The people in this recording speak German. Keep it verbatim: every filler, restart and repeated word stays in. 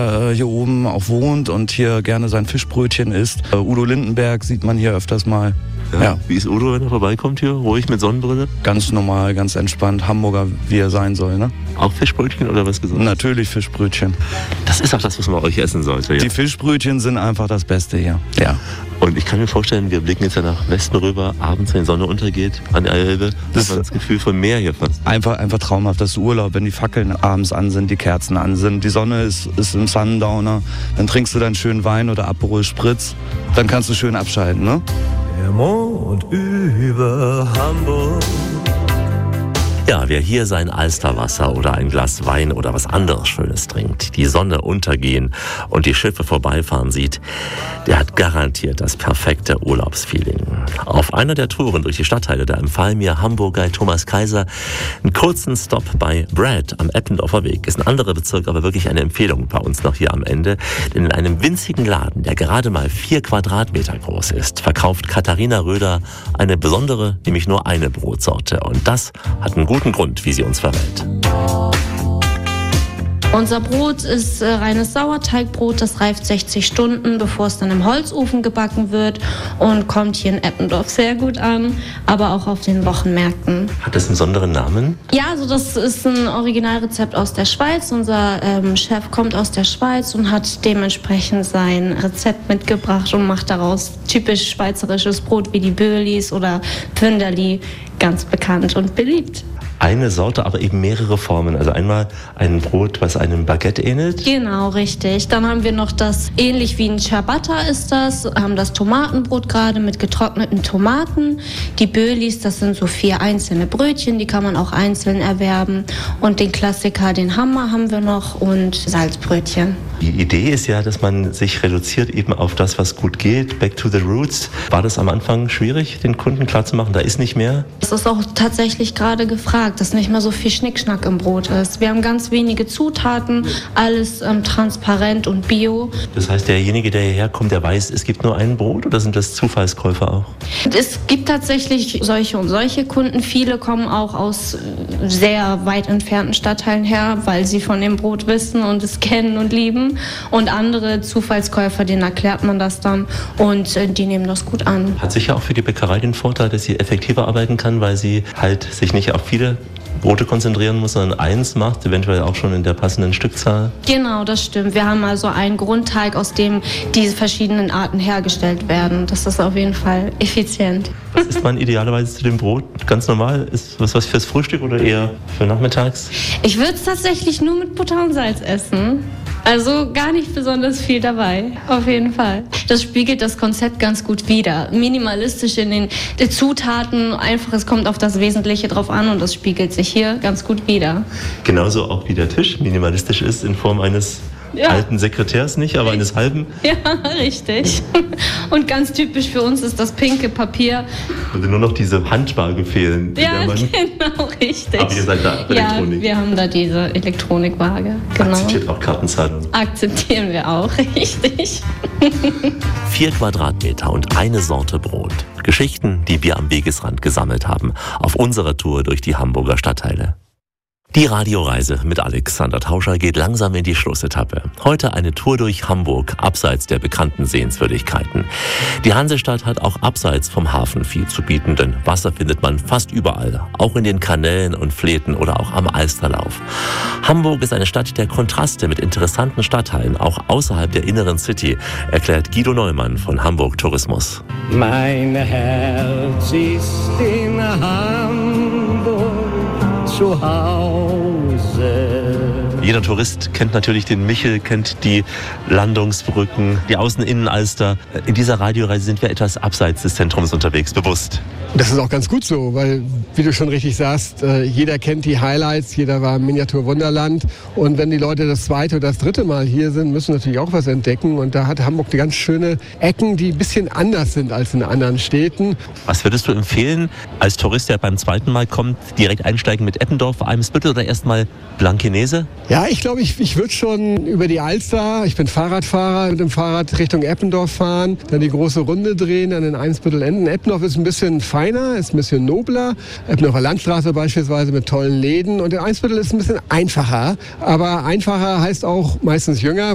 äh, hier oben auch wohnt und hier gerne sein Fischbrötchen isst. Äh, Udo Lindenberg sieht man hier öfters mal. Ja. Ja. Wie ist Udo, wenn er vorbeikommt hier? Ruhig mit Sonnenbrille? Ganz normal, ganz entspannt. Hamburger, wie er sein soll, ne? Auch Fischbrötchen oder was gesagt? Natürlich Fischbrötchen. Das ist auch das, was man bei euch essen sollte. Ja. Die Fischbrötchen sind einfach das Beste hier. Ja. Und ich kann mir vorstellen, wir blicken jetzt ja nach Westen rüber, abends, wenn die Sonne untergeht, an der Elbe. Das ist das Gefühl von Meer hier fast. Einfach, einfach traumhaft. Das ist Urlaub, wenn die Fackeln abends an sind, die Kerzen an sind. Die Sonne ist, ist im Sundowner. Dann trinkst du deinen schönen Wein oder Aperol Spritz. Dann kannst du schön abschalten, ne? Der Mond über Hamburg. Ja, wer hier sein Alsterwasser oder ein Glas Wein oder was anderes Schönes trinkt, die Sonne untergehen und die Schiffe vorbeifahren sieht, der hat garantiert das perfekte Urlaubsfeeling. Auf einer der Touren durch die Stadtteile, da empfahl mir Hamburg-Guide Thomas Kaiser einen kurzen Stop bei Brad am Eppendorfer Weg. Ist ein anderer Bezirk, aber wirklich eine Empfehlung bei uns noch hier am Ende. Denn in einem winzigen Laden, der gerade mal vier Quadratmeter groß ist, verkauft Katharina Röder eine besondere, nämlich nur eine Brotsorte. Und das hat einen guten Grund, wie sie uns verrät. Unser Brot ist äh, reines Sauerteigbrot, das reift sechzig Stunden, bevor es dann im Holzofen gebacken wird und kommt hier in Eppendorf sehr gut an, aber auch auf den Wochenmärkten. Hat das einen besonderen Namen? Ja, also das ist ein Originalrezept aus der Schweiz. Unser ähm, Chef kommt aus der Schweiz und hat dementsprechend sein Rezept mitgebracht und macht daraus typisch schweizerisches Brot wie die Böhlis oder Pfünderli, ganz bekannt und beliebt. Eine Sorte, aber eben mehrere Formen. Also einmal ein Brot, was einem Baguette ähnelt. Genau, richtig. Dann haben wir noch das, ähnlich wie ein Ciabatta ist das, haben das Tomatenbrot gerade mit getrockneten Tomaten. Die Böhlis, das sind so vier einzelne Brötchen, die kann man auch einzeln erwerben. Und den Klassiker, den Hammer haben wir noch und Salzbrötchen. Die Idee ist ja, dass man sich reduziert eben auf das, was gut geht. Back to the roots. War das am Anfang schwierig, den Kunden klarzumachen, da ist nicht mehr? Das ist auch tatsächlich gerade gefragt, dass nicht mehr so viel Schnickschnack im Brot ist. Wir haben ganz wenige Zutaten, alles ähm, transparent und bio. Das heißt, derjenige, der hierher kommt, der weiß, es gibt nur ein Brot, oder sind das Zufallskäufer auch? Es gibt tatsächlich solche und solche Kunden. Viele kommen auch aus sehr weit entfernten Stadtteilen her, weil sie von dem Brot wissen und es kennen und lieben. Und andere Zufallskäufer, denen erklärt man das dann und äh, die nehmen das gut an. Hat sicher auch für die Bäckerei den Vorteil, dass sie effektiver arbeiten kann, weil sie halt sich nicht auf viele Brote konzentrieren muss, sondern eins macht, eventuell auch schon in der passenden Stückzahl. Genau, das stimmt. Wir haben also einen Grundteig, aus dem diese verschiedenen Arten hergestellt werden. Das ist auf jeden Fall effizient. Was isst man idealerweise zu dem Brot? Ganz normal? Ist was was fürs Frühstück oder eher für nachmittags? Ich würde es tatsächlich nur mit Butter und Salz essen. Also gar nicht besonders viel dabei, auf jeden Fall. Das spiegelt das Konzept ganz gut wider. Minimalistisch in den Zutaten, einfach es kommt auf das Wesentliche drauf an und das spiegelt sich hier ganz gut wider. Genauso auch wie der Tisch minimalistisch ist in Form eines ja. alten Sekretärs, nicht, aber eines halben. Ja, richtig. Und ganz typisch für uns ist das pinke Papier. Würde nur noch diese Handwaage fehlen. Ja, genau, richtig. Aber ihr seid da Elektronik. Ja, wir haben da diese Elektronikwaage. Genau. Akzeptiert auch Kartenzahlung. Akzeptieren wir auch, richtig. Vier Quadratmeter und eine Sorte Brot. Geschichten, die wir am Wegesrand gesammelt haben, auf unserer Tour durch die Hamburger Stadtteile. Die Radioreise mit Alexander Tauscher geht langsam in die Schlussetappe. Heute eine Tour durch Hamburg, abseits der bekannten Sehenswürdigkeiten. Die Hansestadt hat auch abseits vom Hafen viel zu bieten, denn Wasser findet man fast überall, auch in den Kanälen und Fleten oder auch am Alsterlauf. Hamburg ist eine Stadt der Kontraste mit interessanten Stadtteilen, auch außerhalb der inneren City, erklärt Guido Neumann von Hamburg Tourismus. Mein Herz ist in Hamburg zu Hause. Jeder Tourist kennt natürlich den Michel, kennt die Landungsbrücken, die Außen-Innen-Alster. In dieser Radioreise sind wir etwas abseits des Zentrums unterwegs, bewusst. Das ist auch ganz gut so, weil, wie du schon richtig sagst, jeder kennt die Highlights, jeder war im Miniatur-Wunderland. Und wenn die Leute das zweite oder das dritte Mal hier sind, müssen natürlich auch was entdecken. Und da hat Hamburg die ganz schöne Ecken, die ein bisschen anders sind als in anderen Städten. Was würdest du empfehlen, als Tourist, der beim zweiten Mal kommt, direkt einsteigen mit Eppendorf, Eimsbüttel oder erstmal Blankenese? Ja, ich glaube, ich, ich würde schon über die Alster, ich bin Fahrradfahrer, mit dem Fahrrad Richtung Eppendorf fahren, dann die große Runde drehen, dann in Eimsbüttel enden. Eppendorf ist ein bisschen feiner, ist ein bisschen nobler. Eppendorfer Landstraße beispielsweise mit tollen Läden. Und der Eimsbüttel ist ein bisschen einfacher. Aber einfacher heißt auch meistens jünger.